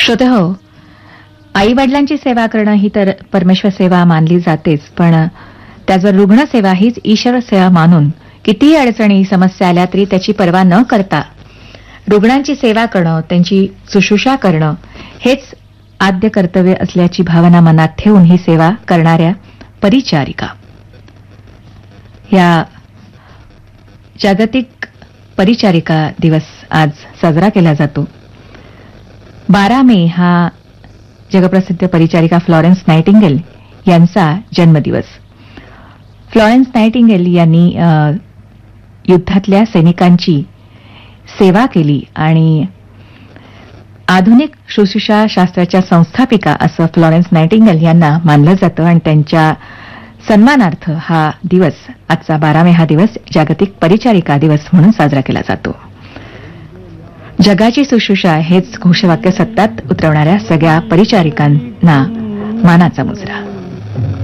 श्रोतेहो, आई वडिलांची सेवा करणं ही तर परमेश्वर सेवा मानली जातेच, पण त्याचवर रुग्णसेवा हीच ईश्वर सेवा मानून कितीही अडचणी समस्या आल्या तरी त्याची पर्वा न करता रुग्णांची सेवा करणं, त्यांची शुश्रूषा करणं हेच आद्य कर्तव्य असल्याची भावना मनात ठेवून ही सेवा करणाऱ्या परिचारिका. या जागतिक परिचारिका दिवस आज साजरा केला जातो. 12 मे हा जगप्रसिद्ध परिचारिका फ्लॉरेन्स नायटिंगेल यांचा जन्मदिवस. फ्लॉरेन्स नायटिंगेल यांनी युद्धातल्या सैनिकांची सेवा केली आणि आधुनिक शुश्रूषा शास्त्राच्या संस्थापिका असं फ्लॉरेन्स नायटिंगेल यांना मानलं जातं आणि त्यांच्या सन्मानार्थ हा दिवस, आजचा 12 मे हा दिवस जागतिक परिचारिका दिवस म्हणून साजरा केला जातो. जगाची शुश्रूषा हेच घोषवाक्य सत्यात उतरवणाऱ्या सगळ्या परिचारिकांना मानाचा मुजरा.